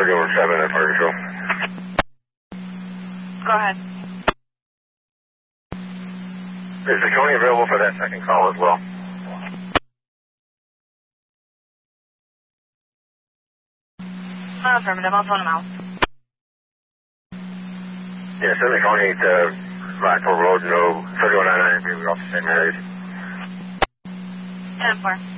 30-7 at Fergusville. Go ahead. Is the county available for that second call as well? Affirmative, I'll phone him out. Yeah, send the county to Blackpool Road, no 3199, we were off St. Mary's. 10-4.